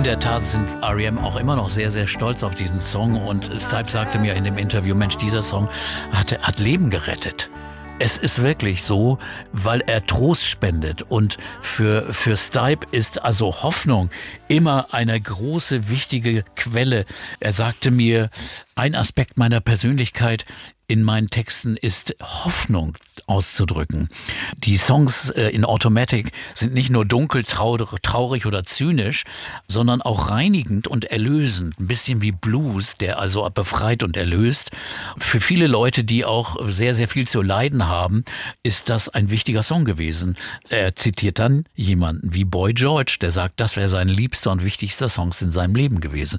In der Tat sind R.E.M. auch immer noch sehr, sehr stolz auf diesen Song. Und Stipe sagte mir in dem Interview, Mensch, dieser Song hat Leben gerettet. Es ist wirklich so, weil er Trost spendet. Und für Stipe ist also Hoffnung immer eine große, wichtige Quelle. Er sagte mir, ein Aspekt meiner Persönlichkeit in meinen Texten ist Hoffnung auszudrücken. Die Songs in Automatic sind nicht nur dunkel, traurig oder zynisch, sondern auch reinigend und erlösend. Ein bisschen wie Blues, der also befreit und erlöst. Für viele Leute, die auch sehr, sehr viel zu leiden haben, ist das ein wichtiger Song gewesen. Er zitiert dann jemanden wie Boy George, der sagt, das wäre sein liebster und wichtigster Song in seinem Leben gewesen.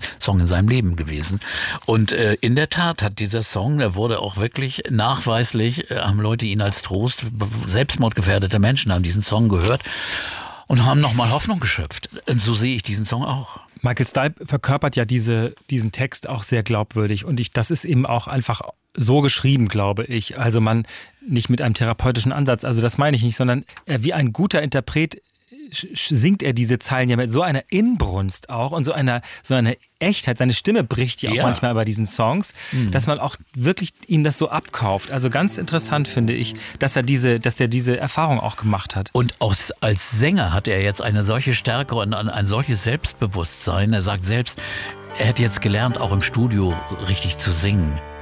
Und in der Tat hat dieser Song, der wurde auch wirklich nachweislich, haben Leute ihn als Trost, selbstmordgefährdete Menschen haben diesen Song gehört und haben nochmal Hoffnung geschöpft. Und so sehe ich diesen Song auch. Michael Stipe verkörpert ja diesen Text auch sehr glaubwürdig und das ist eben auch einfach so geschrieben, glaube ich. Also man nicht mit einem therapeutischen Ansatz, also das meine ich nicht, sondern wie ein guter Interpret singt er diese Zeilen ja mit so einer Inbrunst auch und so einer Echtheit. Seine Stimme bricht ja auch manchmal bei diesen Songs, dass man auch wirklich ihm das so abkauft. Also ganz interessant finde ich, dass er diese Erfahrung auch gemacht hat. Und als Sänger hat er jetzt eine solche Stärke und ein solches Selbstbewusstsein. Er sagt selbst, er hätte jetzt gelernt, auch im Studio richtig zu singen.